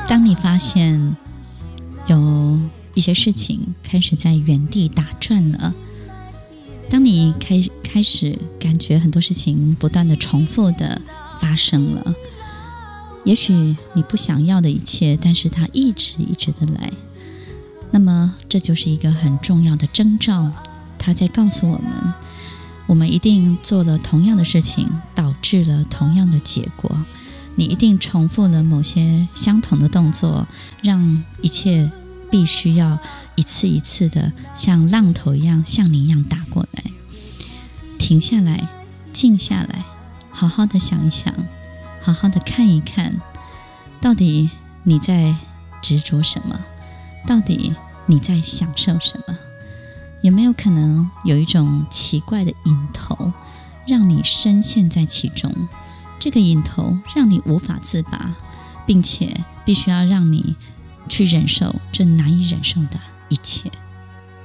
当你发现有一些事情开始在原地打转了，当你开始感觉很多事情不断的重复的发生了，也许你不想要的一切，但是它一直的来，那么这就是一个很重要的征兆，它在告诉我们一定做了同样的事情，导致了同样的结果，你一定重复了某些相同的动作，让一切必须要一次一次的像浪头一样像你一样打过来。停下来，静下来，好好的想一想，好好的看一看，到底你在执着什么？到底你在享受什么？有没有可能有一种奇怪的瘾头，让你深陷在其中？这个瘾头让你无法自拔，并且必须要让你去忍受这难以忍受的一切。